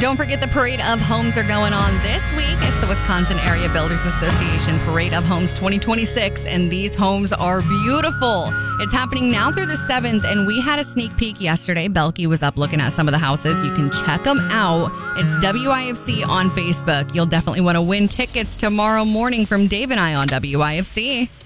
Don't forget the Parade of Homes are going on this week. It's the Wisconsin Area Builders Association Parade of Homes 2026, and these homes are beautiful. It's happening now through the 7th, and we had a sneak peek yesterday. Belky was up looking at some of the houses. You can check them out. It's WIFC on Facebook. You'll definitely want to win tickets tomorrow morning from Dave and I on WIFC.